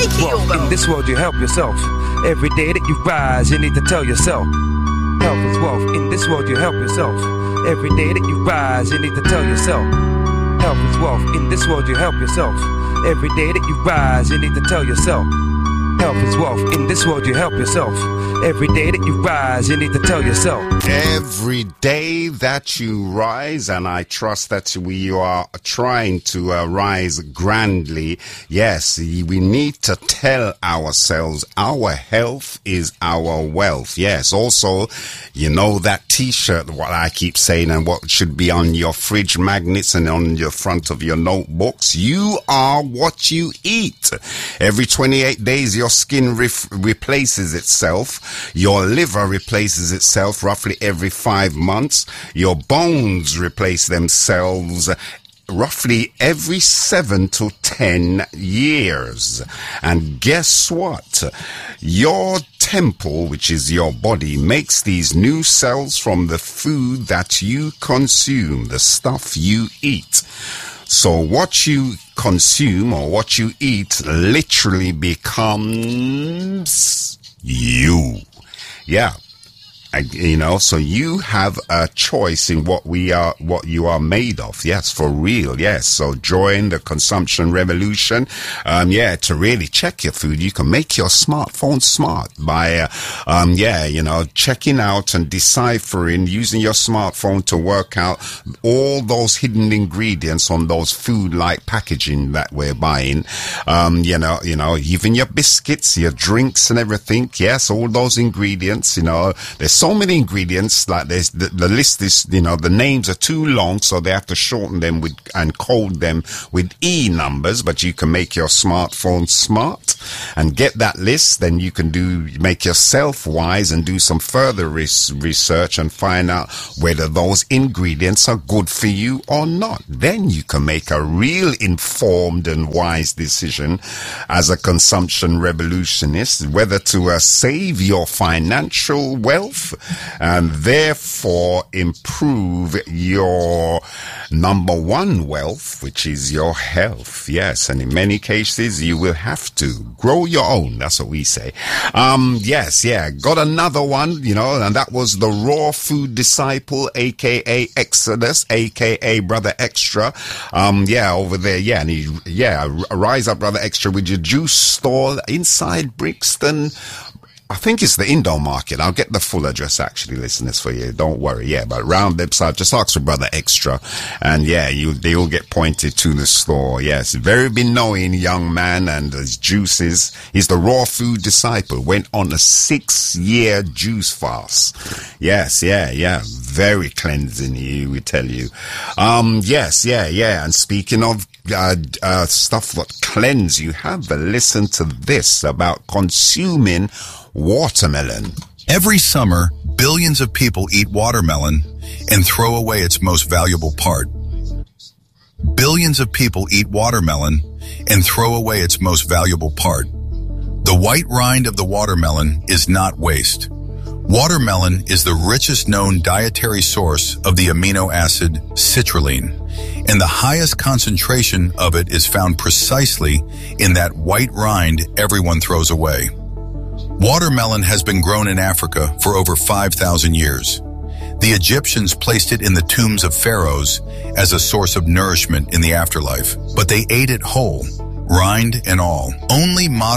wealth. In this world, you help yourself. Every day that you rise, you need to tell yourself, health is wealth. In this world, you help yourself. Every day that you rise, you need to tell yourself, health is wealth. In this world, you help yourself. Every day that you rise, you need to tell yourself, health is wealth. In this world, you help yourself. Every day that you rise, you need to tell yourself. Every day that you rise, and I trust that we are trying to rise grandly. Yes, we need to tell ourselves our health is our wealth. Yes, also, you know that t-shirt, what I keep saying, and what should be on your fridge magnets and on your front of your notebooks. You are what you eat. Every 28 days, your skin replaces itself. Your liver replaces itself roughly every 5 months. Your bones replace themselves roughly every 7 to 10 years. And guess what? Your temple, which is your body, makes these new cells from the food that you consume, the stuff you eat. So what you consume or what you eat literally becomes you. Yeah. So you have a choice in what you are made of. Yes, for real. Yes. So join the consumption revolution. To really check your food. You can make your smartphone smart by, checking out and deciphering, using your smartphone to work out all those hidden ingredients on those food-like packaging that we're buying. Even your biscuits, your drinks and everything. Yes, all those ingredients, there's so many ingredients, like there's the list is, the names are too long, so they have to shorten them and code them with E numbers, but you can make your smartphone smart and get that list. Then you can make yourself wise and do some further research and find out whether those ingredients are good for you or not. Then you can make a real informed and wise decision as a consumption revolutionist, whether to save your financial wealth and therefore improve your number one wealth, which is your health. Yes, and in many cases you will have to grow your own. That's what we say. Got another one, and that was the Raw Food Disciple, aka Exodus, aka Brother Extra. Over there. Rise up, Brother Extra, with your juice store inside Brixton. I think it's the Indo Market. I'll get the full address, actually, listeners, for you. Don't worry. Yeah, but round website, just ask for Brother Extra. And they will get pointed to the store. Yes, very Benoin young man, and his juices. He's the Raw Food Disciple. Went on a 6-year juice fast. Yes, very cleansing, we tell you. And speaking of stuff that cleanse, you have a listen to this about consuming watermelon. Every summer, billions of people eat watermelon and throw away its most valuable part. Billions of people eat watermelon and throw away its most valuable part. The white rind of the watermelon is not waste. Watermelon is the richest known dietary source of the amino acid citrulline, and the highest concentration of it is found precisely in that white rind everyone throws away. Watermelon has been grown in Africa for over 5,000 years. The Egyptians placed it in the tombs of pharaohs as a source of nourishment in the afterlife, but they ate it whole, rind and all. Only modern